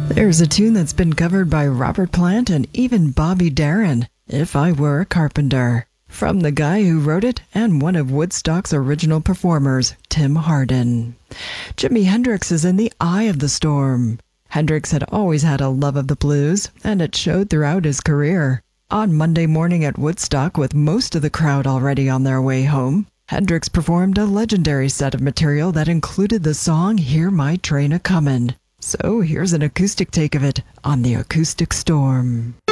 There's a tune that's been covered by Robert Plant and even Bobby Darin, If I Were a Carpenter, from the guy who wrote it and one of Woodstock's original performers, Tim Hardin. Jimi Hendrix is in the eye of the storm. Hendrix had always had a love of the blues, and it showed throughout his career. On Monday morning at Woodstock, with most of the crowd already on their way home, Hendrix performed a legendary set of material that included the song Hear My Train A-Comin'. So here's an acoustic take of it on The Acoustic Storm.